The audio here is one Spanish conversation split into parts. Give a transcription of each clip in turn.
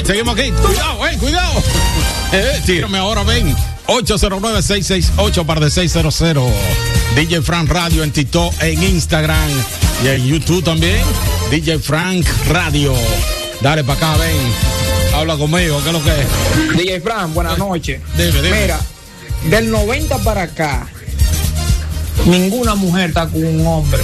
seguimos aquí. Cuidado. Tírame ahora, ven. 809-668 par de 600. DJ Frank Radio en TikTok, en Instagram y en YouTube también. DJ Frank Radio. Dale para acá, ven. Habla conmigo, ¿qué es lo que es? DJ Frank, buenas noches. Dime. Mira, del 90 para acá, ninguna mujer está con un hombre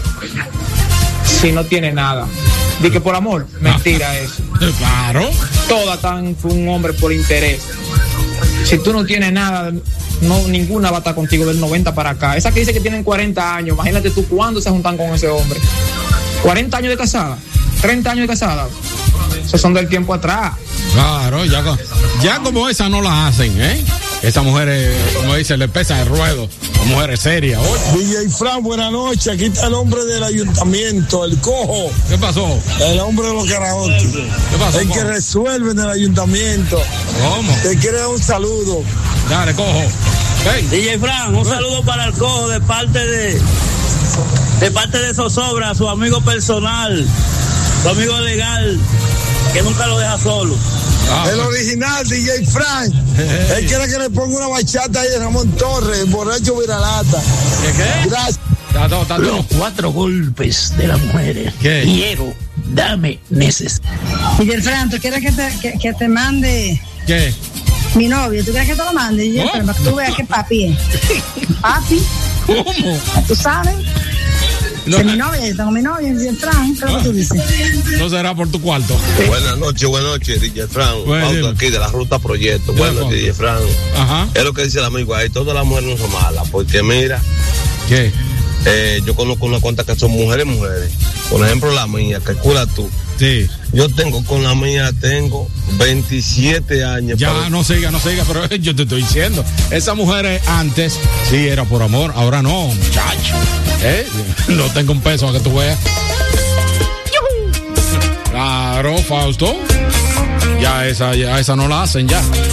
si no tiene nada. Di que por amor, mentira eso. Claro. Todas están con un hombre por interés. Si tú no tienes nada, no, ninguna va a estar contigo del 90 para acá. Esa que dice que tienen 40 años, imagínate tú cuándo se juntan con ese hombre. 40 años de casada, 30 años de casada. Esos son del tiempo atrás. Claro, ya como esa no la hacen, ¿eh? Esas mujeres, como dice, le pesan el ruedo. Mujeres serias. DJ Frank, buenas noches. Aquí está el hombre del ayuntamiento, el cojo. ¿Qué pasó? El hombre de los karaoke. ¿Qué pasó? El que resuelve en el ayuntamiento. ¿Cómo? Te quiere dar un saludo. Dale, cojo. Ven. DJ Frank, un saludo para el cojo de parte de Zozobra, su amigo personal, su amigo legal, que nunca lo deja solo. El original, DJ Frank. Él quiere que le ponga una bachata ahí de Ramón Torres, borracho viralata. ¿Qué? Gracias. Los 4 golpes de las mujeres. ¿Qué? Quiero, dame, necesito. DJ Frank, ¿tú quieres que te mande? ¿Qué? Mi novio, ¿tú quieres que te lo mande? DJ Frank, para que tú veas que papi es. Papi. ¿Cómo? ¿Tú sabes? No, mi novia, yo tengo mi novia, DJ Frank, ¿qué es lo que tú dices? No será por tu cuarto. Buenas noches, DJ Frank. Pauto aquí de la Ruta Proyecto. Bueno, DJ Frank. Ajá. Es lo que dice el amigo ahí. Todas las mujeres no son malas. Porque mira. ¿Qué? Yo conozco una cuanta que son mujeres. Por ejemplo, la mía, calcula tú. Sí. Yo con la mía tengo 27 años. Ya, no siga, pero yo te estoy diciendo. Esas mujeres antes sí era por amor, ahora no, muchacho. No tengo un peso a que tú veas. Claro, Fausto. Ya esa no la hacen ya.